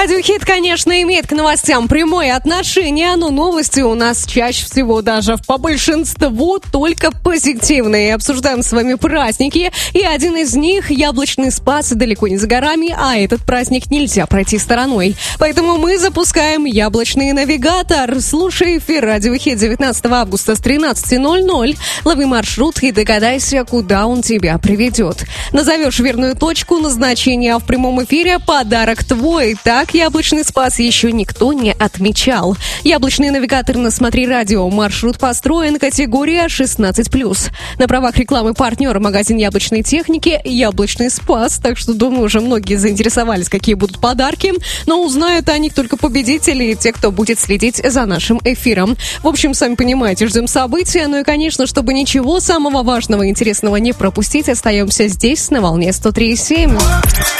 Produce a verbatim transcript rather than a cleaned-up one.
Радиохит, конечно, имеет к новостям прямое отношение, но новости у нас чаще всего даже по большинству только позитивные. Обсуждаем с вами праздники, и один из них, яблочный спас, далеко не за горами, а этот праздник нельзя пройти стороной. Поэтому мы запускаем яблочный навигатор. Слушай эфир Радиохит девятнадцатого августа с тринадцати ноль-ноль. Лови маршрут и догадайся, куда он тебя приведет. Назовешь верную точку назначения, а в прямом эфире подарок твой. Так яблочный спас еще никто не отмечал. Яблочный навигатор на Смотри Радио. Маршрут построен, категория шестнадцать плюс. На правах рекламы партнер магазин яблочной техники «Яблочный спас». Так что, думаю, уже многие заинтересовались, какие будут подарки. Но узнают о них только победители и те, кто будет следить за нашим эфиром. В общем, сами понимаете, ждем события. Ну и, конечно, чтобы ничего самого важного и интересного не пропустить, остаемся здесь на волне сто три и семь.